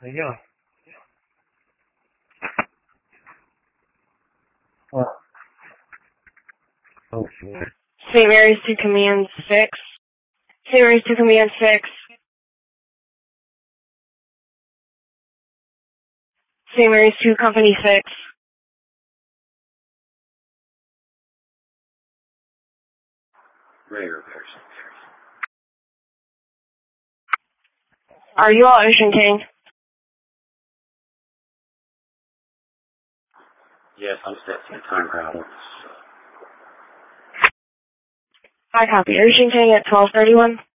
Yeah. What? Okay. St. Mary's to Command 6. St. Mary's to Command 6. St. Mary's to Company 6. Ready repairs. Are you all Ocean King? Yes, I'm set to the time crowd. I copy. Ocean King at 12:31.